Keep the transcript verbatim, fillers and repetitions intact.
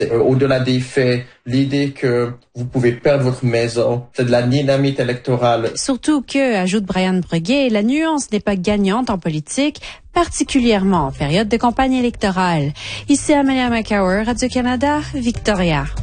Euh, au-delà des faits, l'idée que vous pouvez perdre votre maison, c'est de la dynamite électorale. Surtout que, ajoute Brian Breguet, la nuance n'est pas gagnante en politique, particulièrement en période de campagne électorale. Ici Amelia McCower, Radio-Canada, Victoria.